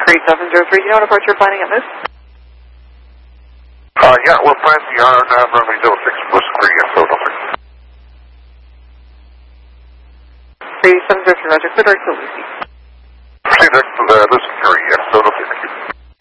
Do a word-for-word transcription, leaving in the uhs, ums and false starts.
three seven zero three, do you know what departure you're planning at this? Uh, yeah, we're planning the R Nav runway zero six Whiskey, yes, so number. three seven zero three, Roger, clear direct to Lucy. Proceed direct to the